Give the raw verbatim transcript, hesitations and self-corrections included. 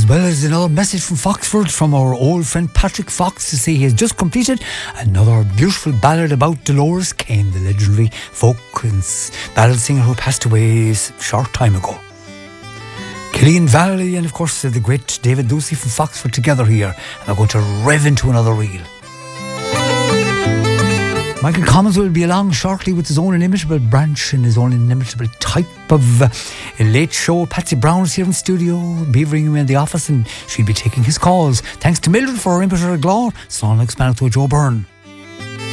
Well, there's another message from Foxford from our old friend Patrick Fox to say he has just completed another beautiful ballad about Dolores Kane, the legendary folk and ballad singer who passed away a short time ago. Killian Valley and of course the great David Lucy from Foxford together here, and we're going to rev into another reel. Michael Commons will be along shortly with his own inimitable branch and his own inimitable type of uh, late show. Patsy Brown's here in studio, beavering him in the office, and she'll be taking his calls. Thanks to Mildred for her input or glore. Song like Spanish to Joe Byrne.